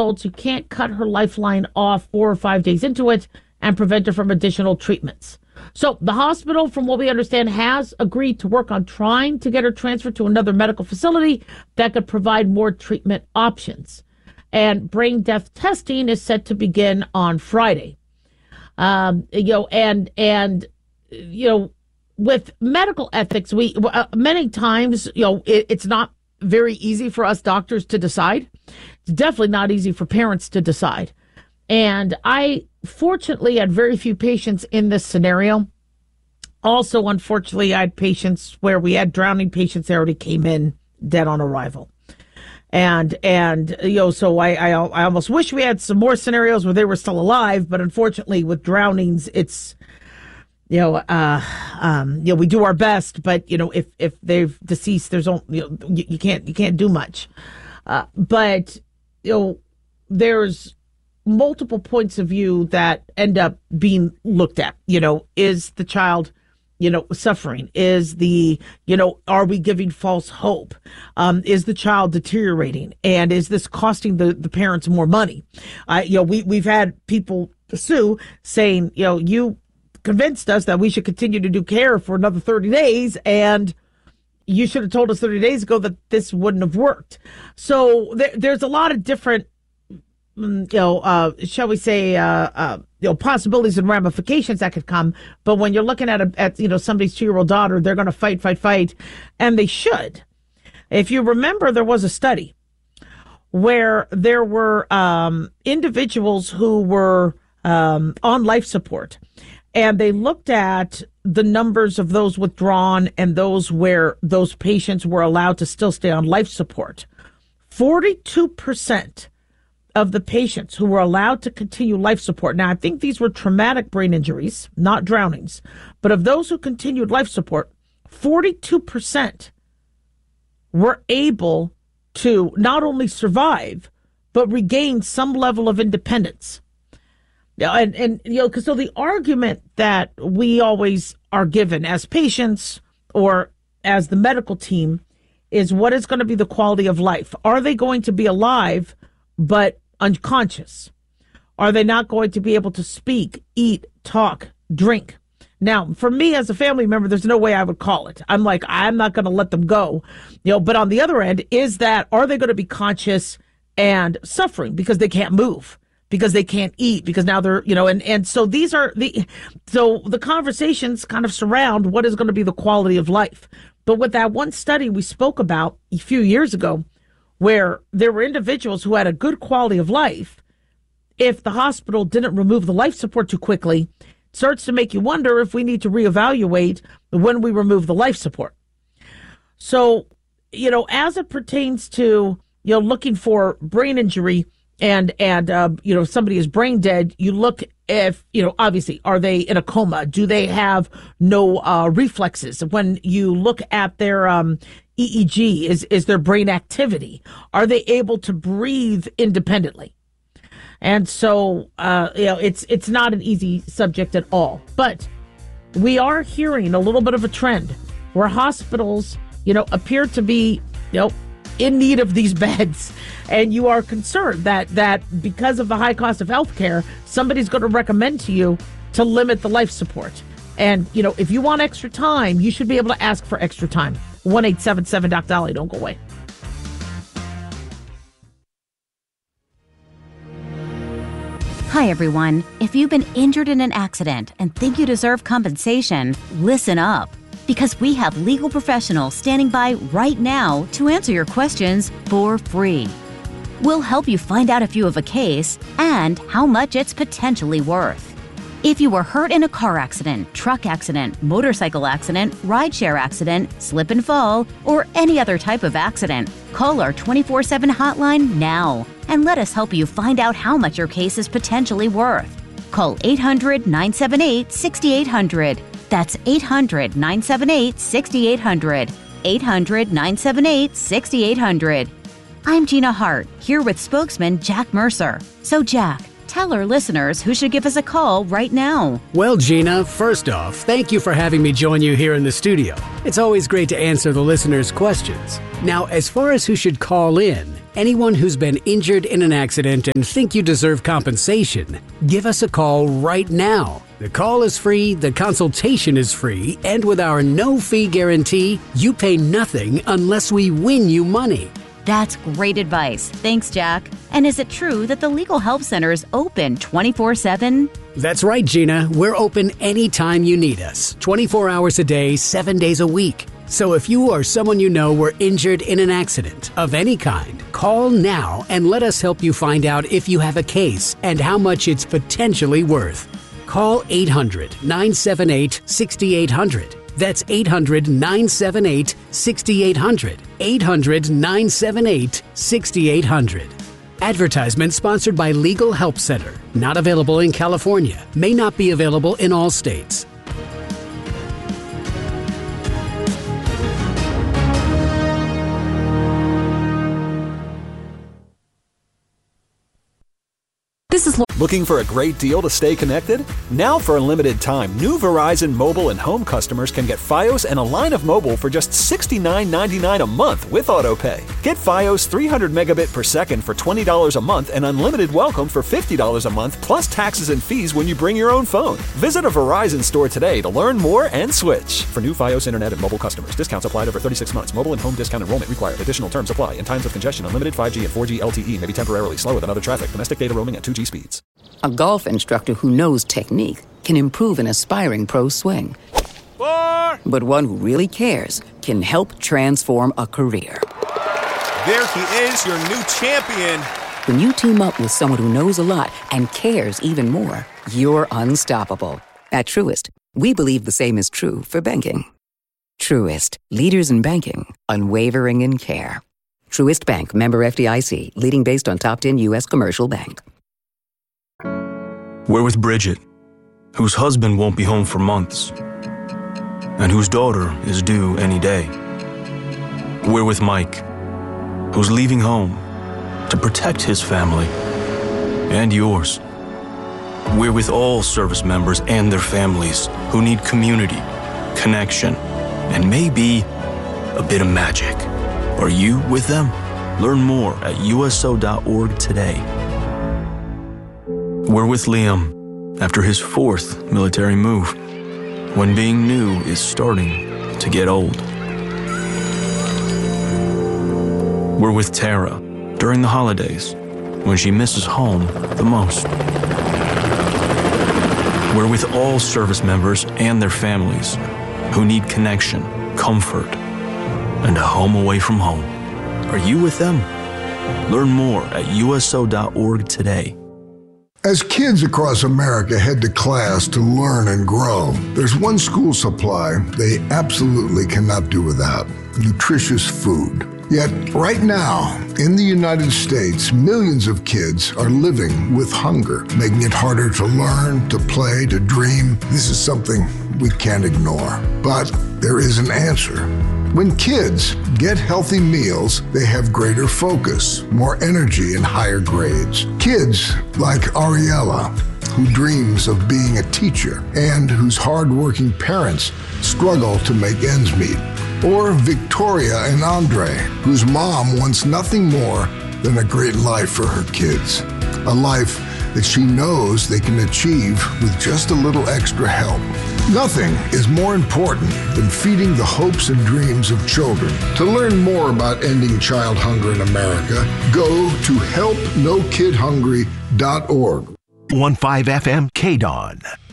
results, you can't cut her lifeline off 4 or 5 days into it and prevent her from additional treatments. So the hospital, from what we understand, has agreed to work on trying to get her transferred to another medical facility that could provide more treatment options. And brain death testing is set to begin on Friday. With medical ethics, we many times, it's not very easy for us doctors to decide. It's definitely not easy for parents to decide. And I fortunately had very few patients in this scenario. Also, unfortunately, I had patients where we had drowning patients that already came in dead on arrival. So I almost wish we had some more scenarios where they were still alive, but unfortunately with drownings, it's, we do our best, but if they've deceased, there's only, you can't do much. But there's multiple points of view that end up being looked at. Is the child suffering? Is are we giving false hope? Is the child deteriorating? And is this costing the parents more money? We've had people sue saying, you convinced us that we should continue to do care for another 30 days, and you should have told us 30 days ago that this wouldn't have worked. So there's a lot of different, shall we say, possibilities and ramifications that could come. But when you're looking at somebody's 2-year-old daughter, they're going to fight, and they should. If you remember, there was a study where there were individuals who were on life support, and they looked at the numbers of those withdrawn and those where those patients were allowed to still stay on life support. 42% of the patients who were allowed to continue life support. Now, I think these were traumatic brain injuries, not drownings. But of those who continued life support, 42% were able to not only survive, but regain some level of independence. So the argument that we always are given as patients or as the medical team is, what is going to be the quality of life? Are they going to be alive but unconscious? Are they not going to be able to speak, eat, talk, drink? Now, for me as a family member, there's no way I would call it. I'm not going to let them go. But on the other end, are they going to be conscious and suffering because they can't move, because they can't eat, because now they're, and so the conversations kind of surround what is going to be the quality of life. But with that one study we spoke about a few years ago, where there were individuals who had a good quality of life, if the hospital didn't remove the life support too quickly, it starts to make you wonder if we need to reevaluate when we remove the life support. So, as it pertains to, looking for brain injury and somebody is brain dead, you look if, obviously, are they in a coma? Do they have no reflexes? When you look at their EEG, is their brain activity? Are they able to breathe independently? And so, it's not an easy subject at all. But we are hearing a little bit of a trend where hospitals, appear to be, in need of these beds. And you are concerned that because of the high cost of healthcare, somebody's going to recommend to you to limit the life support. And, if you want extra time, you should be able to ask for extra time. 1-877-DOC-DOLLY. Don't go away. Hi, everyone. If you've been injured in an accident and think you deserve compensation, listen up. Because we have legal professionals standing by right now to answer your questions for free. We'll help you find out if you have a case and how much it's potentially worth. If you were hurt in a car accident, truck accident, motorcycle accident, rideshare accident, slip and fall, or any other type of accident, call our 24/7 hotline now and let us help you find out how much your case is potentially worth. Call 800-978-6800. That's 800-978-6800. 800-978-6800. I'm Gina Hart, here with spokesman Jack Mercer. So Jack, Tell our listeners who should give us a call right now. Well, Gina, first off, thank you for having me join you here in the studio. It's always great to answer the listeners' questions. Now, as far as who should call in, anyone who's been injured in an accident and think you deserve compensation, give us a call right now. The call is free, the consultation is free, and with our no-fee guarantee, you pay nothing unless we win you money. That's great advice. Thanks, Jack. And is it true that the Legal Help Center is open 24/7? That's right, Gina. We're open anytime you need us, 24 hours a day, 7 days a week. So if you or someone you know were injured in an accident of any kind, call now and let us help you find out if you have a case and how much it's potentially worth. Call 800-978-6800. That's 800-978-6800. 800-978-6800. Advertisement sponsored by Legal Help Center. Not available in California. May not be available in all states. This is Looking for a great deal to stay connected? Now for a limited time, new Verizon mobile and home customers can get Fios and a line of mobile for just $69.99 a month with AutoPay. Get Fios 300 megabit per second for $20 a month and unlimited welcome for $50 a month plus taxes and fees when you bring your own phone. Visit a Verizon store today to learn more and switch. For new Fios internet and mobile customers, discounts applied over 36 months. Mobile and home discount enrollment required. Additional terms apply. In times of congestion, unlimited 5G and 4G LTE may be temporarily slower than other traffic. Domestic data roaming at 2G speeds. A golf instructor who knows technique can improve an aspiring pro's swing. But one who really cares can help transform a career. There he is, your new champion. When you team up with someone who knows a lot and cares even more, you're unstoppable. At Truist, we believe the same is true for banking. Truist, leaders in banking, unwavering in care. Truist Bank, member FDIC, leading based on top 10 U.S. commercial bank. We're with Bridget, whose husband won't be home for months, and whose daughter is due any day. We're with Mike, who's leaving home to protect his family and yours. We're with all service members and their families who need community, connection, and maybe a bit of magic. Are you with them? Learn more at USO.org today. We're with Liam after his 4th military move, when being new is starting to get old. We're with Tara during the holidays, when she misses home the most. We're with all service members and their families who need connection, comfort, and a home away from home. Are you with them? Learn more at USO.org today. As kids across America head to class to learn and grow, there's one school supply they absolutely cannot do without: nutritious food. Yet, right now, in the United States, millions of kids are living with hunger, making it harder to learn, to play, to dream. This is something we can't ignore. But there is an answer. When kids get healthy meals, they have greater focus, more energy, and higher grades. Kids like Ariella, who dreams of being a teacher and whose hardworking parents struggle to make ends meet. Or Victoria and Andre, whose mom wants nothing more than a great life for her kids. A life that she knows they can achieve with just a little extra help. Nothing is more important than feeding the hopes and dreams of children. To learn more about ending child hunger in America, go to helpnokidhungry.org. 105 FM KDON.